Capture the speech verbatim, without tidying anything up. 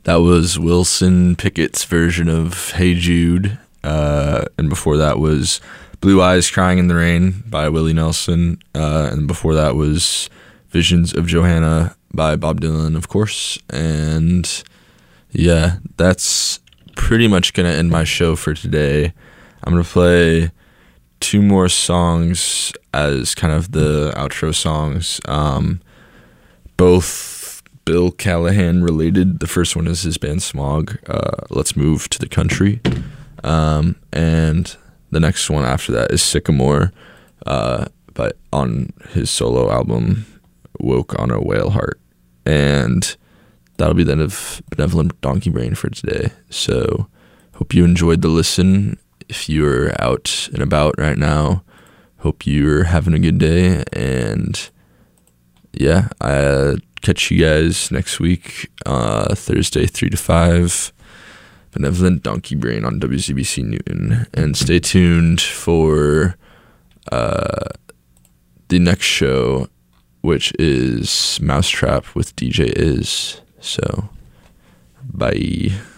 That was Wilson Pickett's version of Hey Jude. Uh, and before that was Blue Eyes Crying in the Rain by Willie Nelson. Uh, and before that was Visions of Johanna by Bob Dylan, of course. And yeah, that's pretty much going to end my show for today. I'm going to play two more songs as kind of the outro songs. Um, both Bill Callahan related. The first one is his band Smog, uh, Let's Move to the Country. Um, and the next one after that is Sycamore, uh, but on his solo album, Woke on a Whale Heart. And that'll be the end of Benevolent Donkey Brain for today. So hope you enjoyed the listen. If you're out and about right now, hope you're having a good day. And yeah, I catch you guys next week, uh, Thursday, three to five. Benevolent Donkey Brain on W Z B C Newton. And stay tuned for uh, the next show, which is Mousetrap with D J Iz. So, bye.